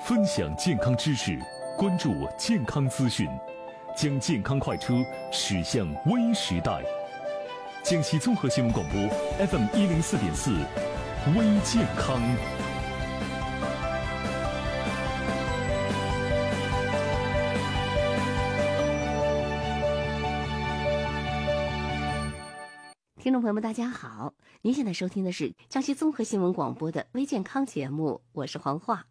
分享健康知识，关注健康资讯，将健康快车驶向微时代。江西综合新闻广播 FM104.4，微健康。 听众朋友们，大家好！您现在收听的是江西综合新闻广播的微健康节目，我是黄化。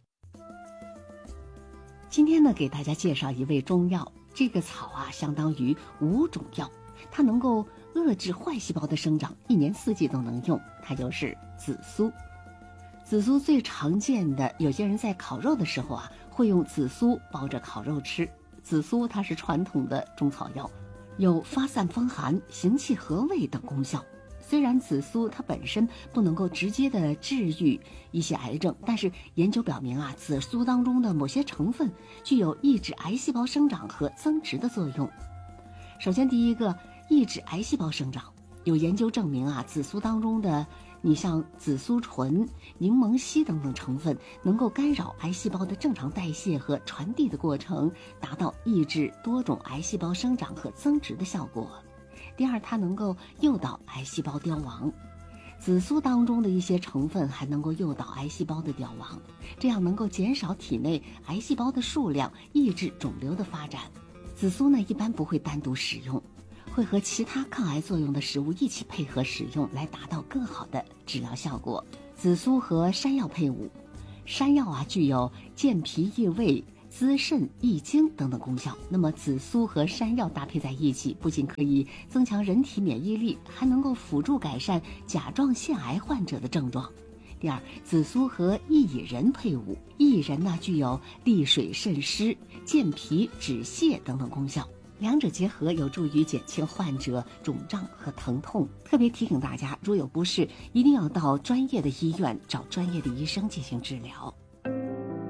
今天呢，给大家介绍一味中药。这个草啊，相当于5种药，它能够遏制坏细胞的生长，一年四季都能用。它就是紫苏。紫苏最常见的，有些人在烤肉的时候啊，会用紫苏包着烤肉吃。紫苏它是传统的中草药，有发散风寒、行气和胃等功效。虽然紫苏它本身不能够直接的治愈一些癌症，但是研究表明啊，紫苏当中的某些成分具有抑制癌细胞生长和增殖的作用。首先第一个，抑制癌细胞生长。有研究证明啊，紫苏当中的你像紫苏醇、柠檬烯等等成分能够干扰癌细胞的正常代谢和传递的过程，达到抑制多种癌细胞生长和增殖的效果。第二，它能够诱导癌细胞凋亡。紫苏当中的一些成分还能够诱导癌细胞的凋亡，这样能够减少体内癌细胞的数量，抑制肿瘤的发展。紫苏呢，一般不会单独使用，会和其他抗癌作用的食物一起配合使用，来达到更好的治疗效果。紫苏和山药配伍，山药啊具有健脾益胃、滋肾益精等等功效。那么紫苏和山药搭配在一起，不仅可以增强人体免疫力，还能够辅助改善甲状腺癌患者的症状。第二，紫苏和薏仁配伍，薏仁呢具有利水渗湿、健脾止泻等等功效。两者结合有助于减轻患者肿胀和疼痛。特别提醒大家，如有不适，一定要到专业的医院找专业的医生进行治疗。